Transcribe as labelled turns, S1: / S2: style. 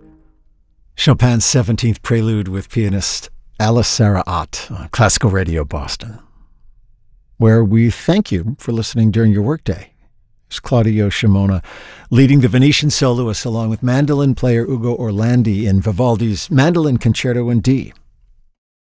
S1: Chopin's 17th Prelude with pianist Alice Sarah Ott on Classical Radio Boston, where we thank you for listening during your workday. It's Claudio Scimona leading the Venetian soloists along with mandolin player Ugo Orlandi in Vivaldi's Mandolin Concerto in D.